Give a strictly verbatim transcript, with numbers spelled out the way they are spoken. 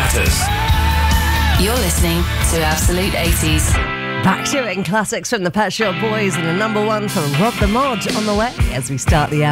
matters. You're listening to Absolute eighties. Back to it in classics from the Pet Shop Boys and a number one from Rob the Mod on the way as we start the hour.